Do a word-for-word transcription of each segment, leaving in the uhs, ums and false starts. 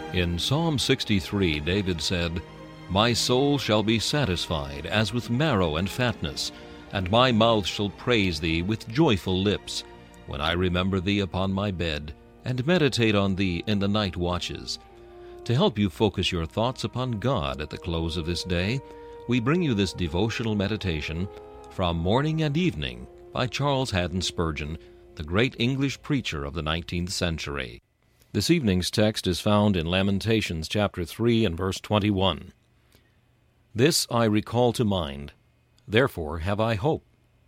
In Psalm sixty-three, David said, "My soul shall be satisfied as with marrow and fatness, and my mouth shall praise thee with joyful lips, when I remember thee upon my bed, and meditate on thee in the night watches." To help you focus your thoughts upon God at the close of this day, we bring you this devotional meditation from Morning and Evening by Charles Haddon Spurgeon, the great English preacher of the nineteenth century. This evening's text is found in Lamentations chapter three and verse twenty-one. "This I recall to mind, therefore have I hope."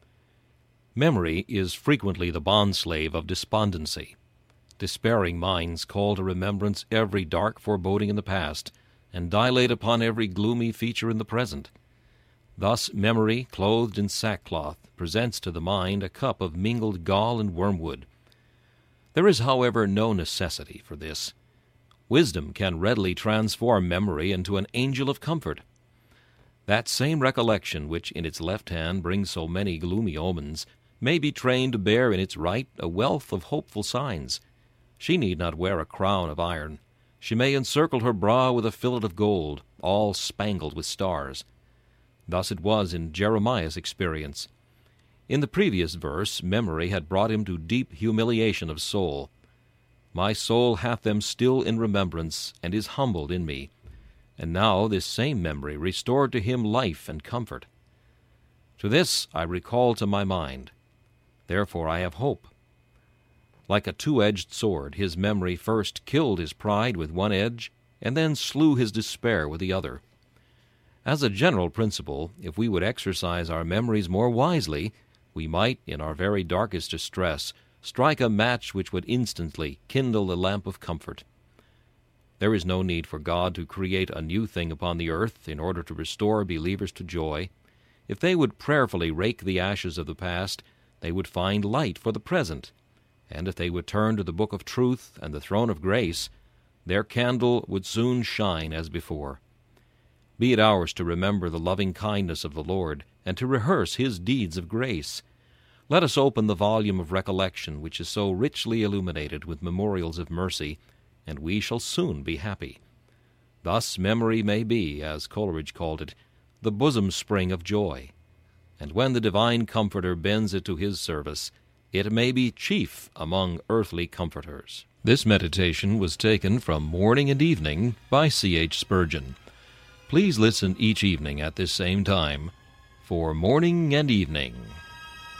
Memory is frequently the bondslave of despondency. Despairing minds call to remembrance every dark foreboding in the past, and dilate upon every gloomy feature in the present. Thus memory, clothed in sackcloth, presents to the mind a cup of mingled gall and wormwood. There is, however, no necessity for this. Wisdom can readily transform memory into an angel of comfort. That same recollection which in its left hand brings so many gloomy omens may be trained to bear in its right a wealth of hopeful signs. She need not wear a crown of iron. She may encircle her brow with a fillet of gold, all spangled with stars. Thus it was in Jeremiah's experience. In the previous verse, memory had brought him to deep humiliation of soul. "My soul hath them still in remembrance, and is humbled in me." And now this same memory restored to him life and comfort. "To this I recall to my mind, therefore I have hope." Like a two-edged sword, his memory first killed his pride with one edge, and then slew his despair with the other. As a general principle, if we would exercise our memories more wisely, we might, in our very darkest distress, strike a match which would instantly kindle the lamp of comfort. There is no need for God to create a new thing upon the earth in order to restore believers to joy. If they would prayerfully rake the ashes of the past, they would find light for the present. And if they would turn to the book of truth and the throne of grace, their candle would soon shine as before. Be it ours to remember the loving kindness of the Lord, and to rehearse his deeds of grace. Let us open the volume of recollection which is so richly illuminated with memorials of mercy, and we shall soon be happy. Thus memory may be, as Coleridge called it, the bosom spring of joy. And when the divine Comforter bends it to his service, it may be chief among earthly comforters. This meditation was taken from Morning and Evening by C H Spurgeon. Please listen each evening at this same time for Morning and Evening.